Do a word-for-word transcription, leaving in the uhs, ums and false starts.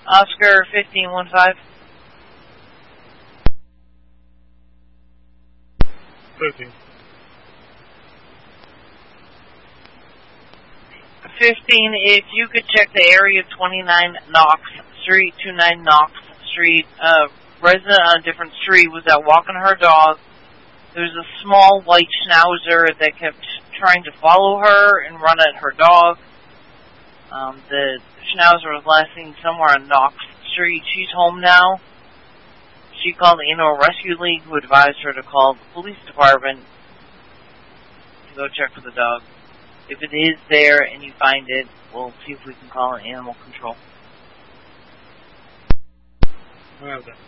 Oscar fifteen one five. thirteen. fifteen, if you could check the area twenty-nine Knox Street, twenty-nine Knox Street, uh, resident on a different street was out walking her dog. There's a small white schnauzer that kept trying to follow her and run at her dog. Um, the schnauzer was last seen somewhere on Knox Street. She's home now. She called the Animal Rescue League, who advised her to call the police department to go check for the dog. If it is there and you find it, we'll see if we can call an animal control. Well done.